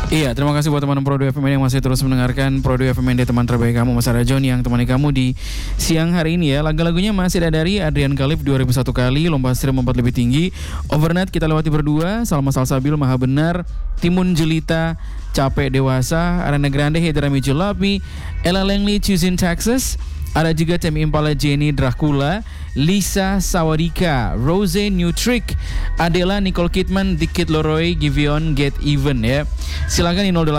Iya, terima kasih buat teman-teman Pro 2 FM yang masih terus mendengarkan Pro 2 FM teman terbaik kamu, Mas Arajon yang temani kamu di siang hari ini ya. Lagu-lagunya masih ada dari Adrian Khalif 2001 kali, Lomba Setir Membuat Lebih Tinggi, Overnight Kita Lewati Berdua, Salma Salsabil Maha Benar, Timun Jelita Capek Dewasa, Ariana Grande Hidra Mijulapi, Ella Langley Choosing Texas. Ada juga Temi Impala Jenny Dracula, Lisa Sawadika, Rose New Trick, Adela Nicole Kidman, Dikit Loroi, Giveon Get Even ya. Silakan di 08